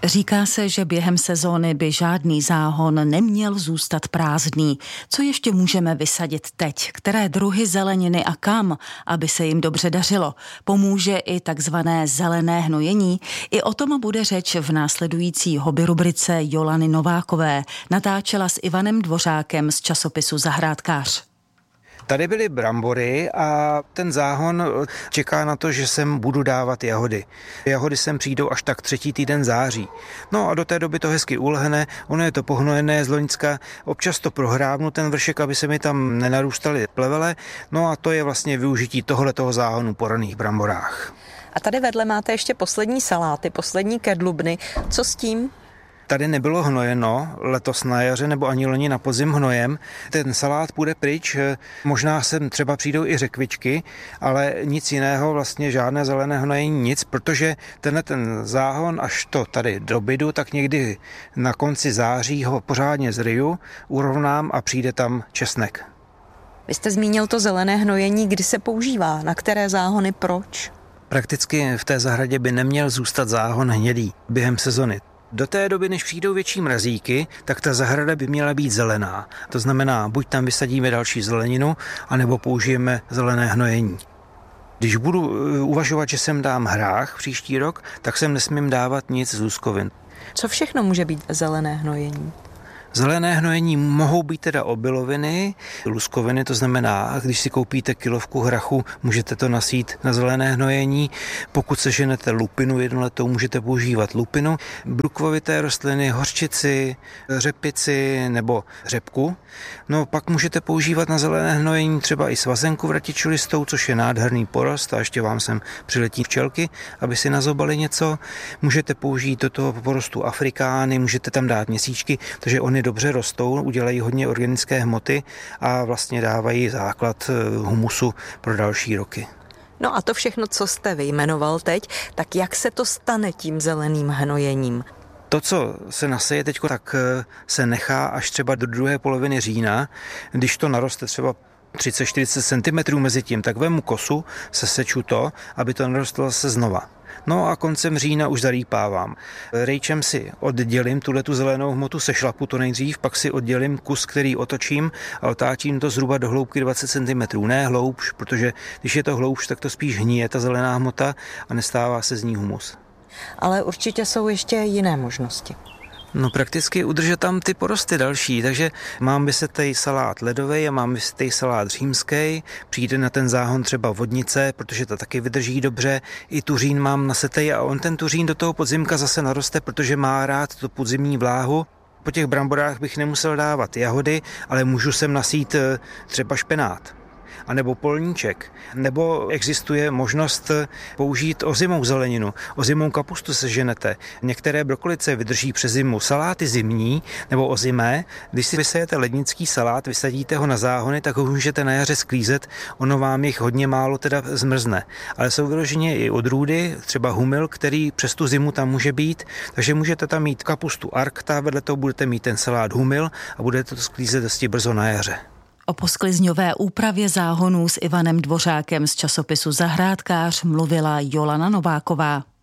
Říká se, že během sezóny by žádný záhon neměl zůstat prázdný. Co ještě můžeme vysadit teď? Které druhy zeleniny a kam, aby se jim dobře dařilo? Pomůže i takzvané zelené hnojení? I o tom bude řeč v následující hobby rubrice Jolany Novákové. Natáčela s Ivanem Dvořákem z časopisu Zahrádkář. Tady byly brambory a ten záhon čeká na to, že sem budu dávat jahody. Jahody sem přijdou až tak 3. týden září. No a do té doby to hezky ulehne, ono je to pohnojené z loňska, občas to prohrábnu ten vršek, aby se mi tam nenarůstaly plevele, no a to je vlastně využití tohletoho záhonu po raných bramborách. A tady vedle máte ještě poslední saláty, poslední kedlubny. Co s tím? Tady nebylo hnojeno letos na jaře nebo ani loni na podzim hnojem. Ten salát půjde pryč, možná sem třeba přijdou i řekvičky, ale nic jiného, vlastně žádné zelené hnojení, nic, protože ten záhon, až to tady dobydu, tak někdy na konci září ho pořádně zryju, urovnám a přijde tam česnek. Vy jste zmínil to zelené hnojení, kdy se používá, na které záhony, proč? Prakticky v té zahradě by neměl zůstat záhon hnědý během sezony. Do té doby, než přijdou větší mrazíky, tak ta zahrada by měla být zelená. To znamená, buď tam vysadíme další zeleninu, anebo použijeme zelené hnojení. Když budu uvažovat, že sem dám hrách příští rok, tak sem nesmím dávat nic z lůskovin. Co všechno může být zelené hnojení? Zelené hnojení mohou být teda obiloviny, luskoviny, to znamená, když si koupíte kilovku hrachu, můžete to nasít na zelené hnojení. Pokud seženete lupinu jednoletou, můžete používat lupinu, brukvovité rostliny, hořčici, řepici nebo řepku. No pak můžete používat na zelené hnojení třeba i svazenku vratičulistou, což je nádherný porost a ještě vám sem přiletí včelky, aby si nazobaly něco. Můžete použít do toho porostu afrikány, můžete tam dát měsíčky, takže oni dobře rostou, udělají hodně organické hmoty a vlastně dávají základ humusu pro další roky. No a to všechno, co jste vyjmenoval teď, tak jak se to stane tím zeleným hnojením? To, co se naseje teď, tak se nechá až třeba do druhé poloviny října. Když to naroste třeba 30-40 cm mezi tím, tak vemu kosu, seseču to, aby to narostlo se znova. No a koncem října už zarýpávám. Rejčem si oddělím tu zelenou hmotu, sešlapu to nejdřív, pak si oddělím kus, který otočím a otáčím to zhruba do hloubky 20 cm. Ne hloubš, protože když je to hloubš, tak to spíš hníje ta zelená hmota a nestává se z ní humus. Ale určitě jsou ještě jiné možnosti. No prakticky udržet tam ty porosty další, takže mám vysetej salát ledový a mám vysetej salát římský, přijde na ten záhon třeba vodnice, protože to taky vydrží dobře, i tuřín mám nasetej a on ten tuřín do toho podzimka zase naroste, protože má rád tu podzimní vláhu. Po těch bramborách bych nemusel dávat jahody, ale můžu sem nasít třeba špenát. A nebo polníček, nebo existuje možnost použít ozimou zeleninu. Ozimou kapustu seženete. Některé brokolice vydrží přes zimu. Saláty zimní nebo ozimé, když si vysejete lednický salát, vysadíte ho na záhony, tak ho můžete na jaře sklízet, ono vám jich hodně málo teda zmrzne. Ale jsou vyloženě i odrůdy, třeba humil, který přes tu zimu tam může být, takže můžete tam mít kapustu arkta, vedle toho budete mít ten salát humil a budete to sklízet dosti brzo na jaře. O posklizňové úpravě záhonů s Ivanem Dvořákem z časopisu Zahrádkář mluvila Jolana Nováková.